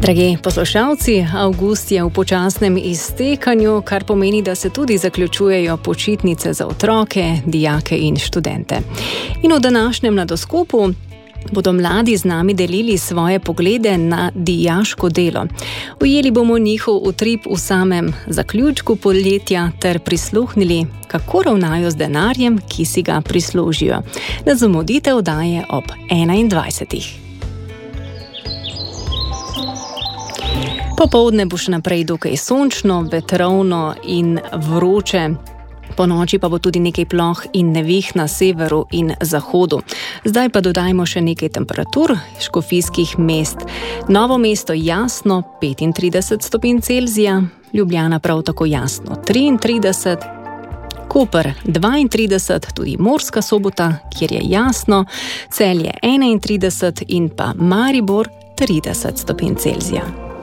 Dragi poslušalci, avgust je v počasnem iztekanju, kar pomeni, da se tudi zaključujejo počitnice za otroke, dijake in študente. In v današnjem Mladoskopu bodo mladi z nami delili svoje poglede na dijaško delo. Ujeli bomo njihov utrip v samem zaključku poletja ter prisluhnili, kako ravnajo z denarjem, ki si ga prislužijo. Ne zamudite oddaje ob 21. Popoldne bo še naprej dokaj sončno, vetrovno in vroče. Ponoči pa bo tudi nekaj ploh in nevih na severu in zahodu. Zdaj pa dodajmo še nekaj temperatur škofijskih mest. Novo mesto jasno 35 stopinj Celzija, Ljubljana prav tako jasno 33, Koper 32, tudi Murska Sobota, kjer je jasno, Celje 31 in pa Maribor 30 stopinj Celzija.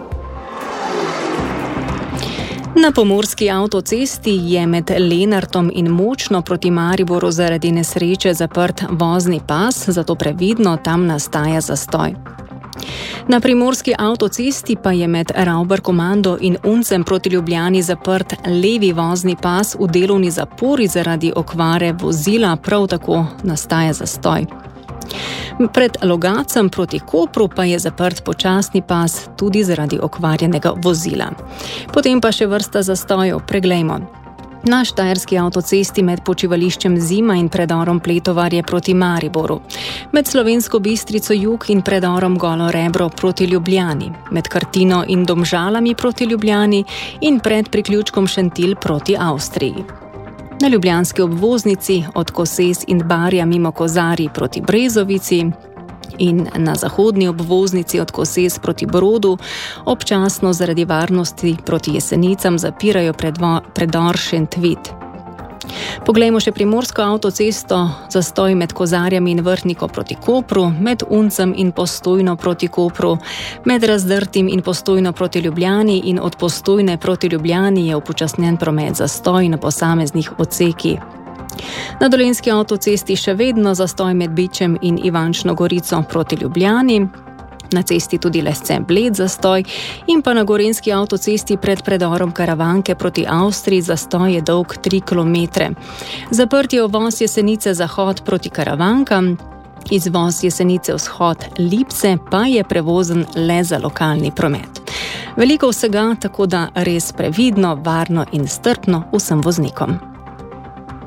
Na pomurski avtocesti je med Lenartom in Močno proti Mariboru zaradi nesreče zaprt vozni pas, zato previdno tam nastaja zastoj. Na primorski avtocesti pa je med Ravbar-Komando in Uncem proti Ljubljani zaprt levi vozni pas v delovni zapori zaradi okvare vozila, prav tako nastaja zastoj. Pred Logacem proti Kopru pa je zaprt počasni pas tudi zaradi okvarjenega vozila. Potem pa še vrsta zastojev, preglejmo. Na štajerski avtocesti med počivališčem Zima in predorom Pletovarje proti Mariboru, med Slovensko Bistrico jug in predorom Golo Rebro proti Ljubljani, med Kartino in Domžalami proti Ljubljani in pred priključkom Šentilj proti Avstriji. Na ljubljanski obvoznici od Koses in Barja mimo Kozarij proti Brezovici in na zahodni obvoznici od Koses proti Brodu občasno zaradi varnosti proti Jesenicam zapirajo predor Šentvid. Poglejmo še primorsko avtocesto, zastoj med Kozarjami in Vrhniko proti Kopru, med Uncem in Postojno proti Kopru, med Razdrtim in Postojno proti Ljubljani in od Postojne proti Ljubljani je upočasnjen promet zastoj na posameznih odsekih. Na dolenjski avtocesti še vedno zastoj med Bičem in Ivančno Gorico proti Ljubljani, na cesti tudi Lesce Bled zastoj in pa na gorenjski avtocesti pred predorom Karavanke proti Avstriji zastoj je dolg 3 km. Zaprt je uvoz Jesenice zahod proti Karavankam, izvoz Jesenice vzhod Lipse pa je prevozen le za lokalni promet. Veliko vsega, tako da res previdno, varno in strpno vsem voznikom.